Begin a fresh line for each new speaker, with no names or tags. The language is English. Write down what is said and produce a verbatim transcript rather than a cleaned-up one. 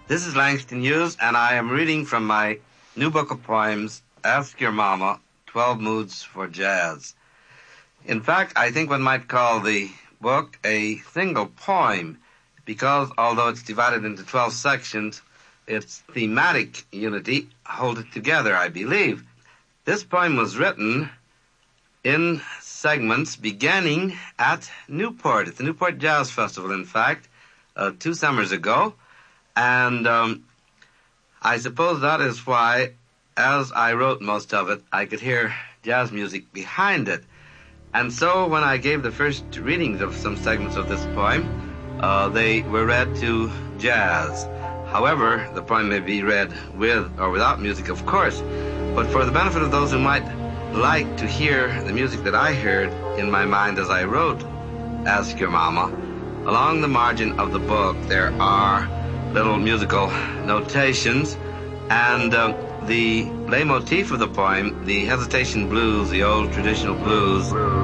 This is Langston Hughes, and I am reading from my new book of poems, Ask Your Mama, twelve Moods for Jazz. In fact, I think one might call the book a single poem, because although it's divided into twelve sections, its thematic unity holds it together, I believe. This poem was written in segments beginning at Newport, at the Newport Jazz Festival, in fact, uh, two summers ago. And um, I suppose that is why, as I wrote most of it, I could hear jazz music behind it. And so when I gave the first readings of some segments of this poem, uh, they were read to jazz. However, the poem may be read with or without music, of course. But for the benefit of those who might like to hear the music that I heard in my mind as I wrote Ask Your Mama, along the margin of the book there are little musical notations, and uh, the leitmotif of the poem, the hesitation blues, the old traditional blues,